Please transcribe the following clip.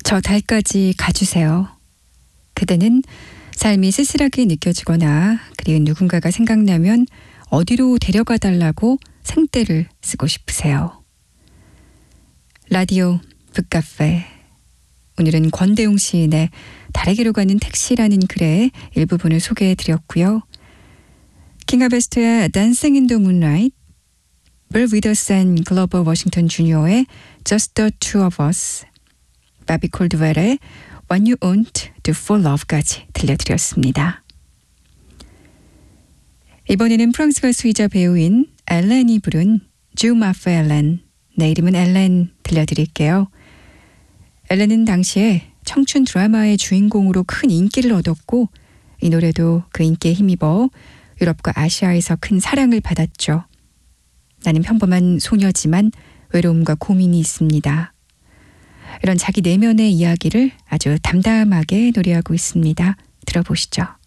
저 달까지 가주세요. 그대는 삶이 쓸쓸하게 느껴지거나 그리운 누군가가 생각나면 어디로 데려가 달라고 생떼를 쓰고 싶으세요. 라디오 북카페. 오늘은 권대용 시인의 달에게로 가는 택시라는 글의 일부분을 소개해드렸고요. 킹하베스트의 Dancing in the Moonlight, 빌 위더스 앤 글로버 워싱턴 주니어의 Just the Two of Us, 바비 콜드웰의 When You Want to Fall Love까지 들려드렸습니다. 이번에는 프랑스 가수이자 배우인 엘렌이 부른 Je m'appelle 엘렌, 내 이름은 엘렌 들려드릴게요. 엘렌은 당시에 청춘 드라마의 주인공으로 큰 인기를 얻었고 이 노래도 그 인기에 힘입어 유럽과 아시아에서 큰 사랑을 받았죠. 나는 평범한 소녀지만 외로움과 고민이 있습니다. 이런 자기 내면의 이야기를 아주 담담하게 노래하고 있습니다. 들어보시죠.